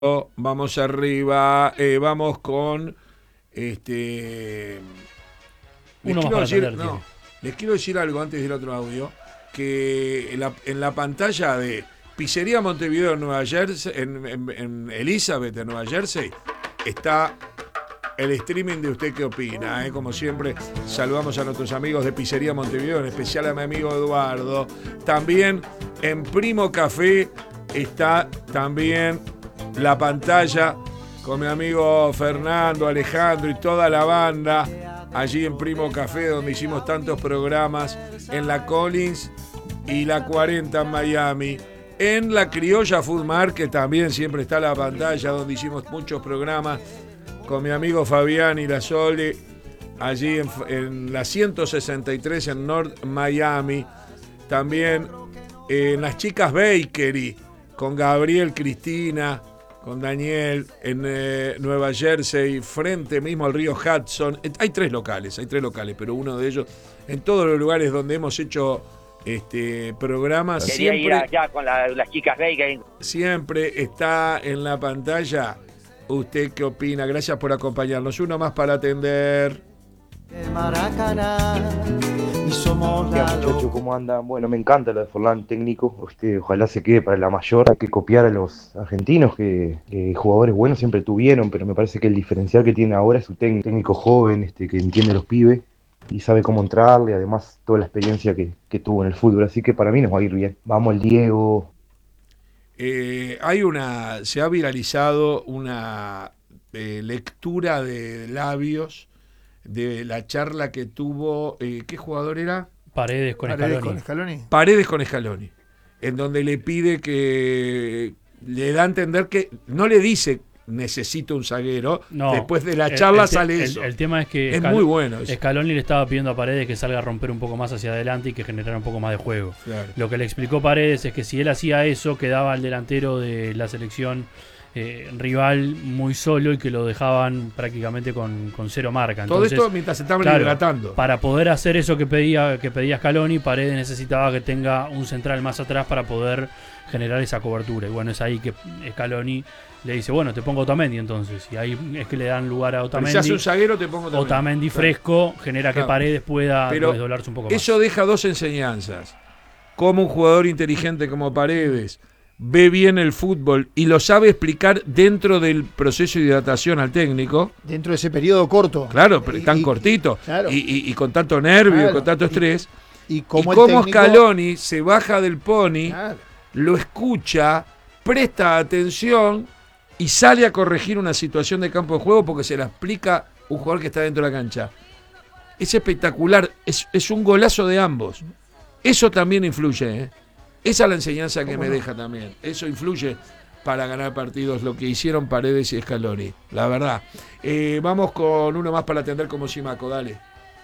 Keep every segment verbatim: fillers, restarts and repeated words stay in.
Vamos arriba, eh, vamos con este. Les Uno más quiero para decir, atender, no, tiene. les quiero decir algo antes del otro audio, que en la, en la pantalla de Pizzería Montevideo en Nueva Jersey, en, en, en Elizabeth, en Nueva Jersey, está el streaming de Usted Qué Opina. ¿eh? Como siempre, saludamos a nuestros amigos de Pizzería Montevideo, en especial a mi amigo Eduardo. También en Primo Café está también la pantalla con mi amigo Fernando, Alejandro y toda la banda allí en Primo Café, donde hicimos tantos programas en la Collins y la cuarenta en Miami. En la Criolla Food Market también siempre está la pantalla, donde hicimos muchos programas con mi amigo Fabián y la Sole, allí en, en la ciento sesenta y tres en North Miami. También en las Chicas Bakery, con Gabriel, Cristina, con Daniel, en eh, Nueva Jersey, frente mismo al río Hudson. Hay tres locales, hay tres locales, pero uno de ellos, en todos los lugares donde hemos hecho este programas, Quería siempre, ir allá con la, las chicas bakery. siempre está en la pantalla. ¿Usted qué opina? Gracias por acompañarnos. Uno más para atender. El Maracaná y somos Hola la muchachos, ¿cómo andan? Bueno, me encanta lo de Forlán técnico, este, ojalá se quede para la mayor. Hay que copiar a los argentinos que, que jugadores buenos siempre tuvieron, pero me parece que el diferencial que tiene ahora es su técnico, técnico joven, este, que entiende a los pibes y sabe cómo entrarle, además toda la experiencia que, que tuvo en el fútbol, así que para mí nos va a ir bien. Vamos el Diego. Eh, hay una, se ha viralizado una eh, lectura de labios de la charla que tuvo, eh, ¿qué jugador era? Paredes con Paredes Scaloni. con Scaloni. Paredes con Scaloni, en donde le pide que, le da a entender que, no le dice necesito un zaguero, No, después de la el- charla el te- sale el- eso. El, tema es que Es Scal- muy bueno eso. Scaloni le estaba pidiendo a Paredes que salga a romper un poco más hacia adelante y que generara un poco más de juego. Claro. Lo que le explicó Paredes es que si él hacía eso, quedaba el delantero de la selección eh, rival muy solo y que lo dejaban prácticamente con, con cero marca. Todo Entonces, esto mientras se estaban claro, hidratando. para poder hacer eso que pedía, que pedía Scaloni, Paredes necesitaba que tenga un central más atrás para poder generar esa cobertura. Y bueno, es ahí que Scaloni le dice, bueno, te pongo Otamendi entonces. Y ahí es que le dan lugar a Pero Otamendi. si hace un zaguero te pongo también. Otamendi Claro. fresco genera Claro. que Paredes pueda Pero desdoblarse un poco más. Eso deja dos enseñanzas. Como un jugador inteligente como Paredes ve bien el fútbol y lo sabe explicar dentro del proceso de hidratación al técnico. Dentro de ese periodo corto. Claro, pero Y- tan y- cortito. claro. Y, y- y con tanto nervio, Claro. y con tanto Y- estrés. Y Y como cómo el técnico, Scaloni se baja del pony, Claro. lo escucha, presta atención y sale a corregir una situación de campo de juego porque se la explica un jugador que está dentro de la cancha. Es espectacular, es, es un golazo de ambos. Eso también influye, ¿eh? Esa es la enseñanza que me no? deja también. Eso influye para ganar partidos, lo que hicieron Paredes y Scaloni, la verdad. Eh, vamos con uno más para atender como Simaco, dale.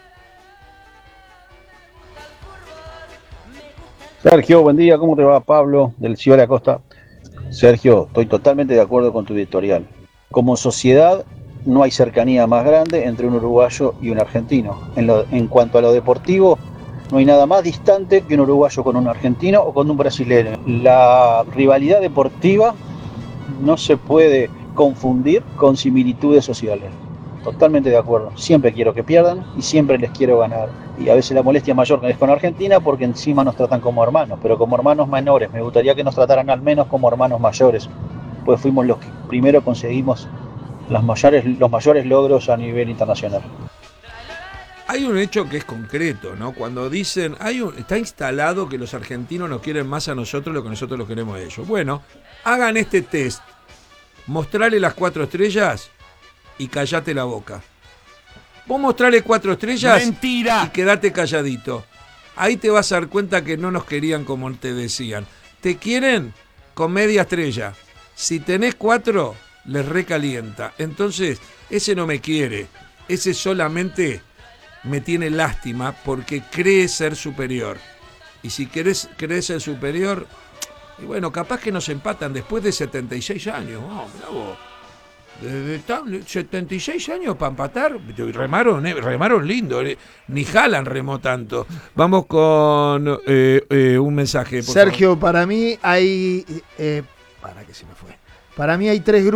Sergio, buen día, ¿cómo te va? Pablo, del Ciudad de la Costa. Sergio, estoy totalmente de acuerdo con tu editorial. Como sociedad, no hay cercanía más grande entre un uruguayo y un argentino. En, lo, en cuanto a lo deportivo, no hay nada más distante que un uruguayo con un argentino o con un brasileño. La rivalidad deportiva no se puede confundir con similitudes sociales. Totalmente de acuerdo. Siempre quiero que pierdan y siempre les quiero ganar. Y a veces la molestia mayor es con Argentina porque encima nos tratan como hermanos, pero como hermanos menores. Me gustaría que nos trataran al menos como hermanos mayores, pues fuimos los que primero conseguimos las mayores, los mayores logros a nivel internacional. Hay un hecho que es concreto, ¿no? Cuando dicen, hay un, está instalado que los argentinos nos quieren más a nosotros de lo que nosotros los queremos a ellos. Bueno, hagan este test, mostrarle las cuatro estrellas y callate la boca. Vos mostrarle cuatro estrellas Mentira. y quedate calladito. Ahí te vas a dar cuenta que no nos querían como te decían. Te quieren con media estrella. Si tenés cuatro, les recalienta. Entonces, ese no me quiere. Ese solamente me tiene lástima porque cree ser superior. Y si querés, crees ser superior, y bueno, capaz que nos empatan después de setenta y seis años. Oh, mirá vos. Desde tan- setenta y seis años para empatar, remaron, eh, remaron lindo, eh. Ni Haaland remó tanto. Vamos con eh, eh, un mensaje. Por Sergio, para mí hay. Eh, para que se me fue. Para mí hay tres grupos.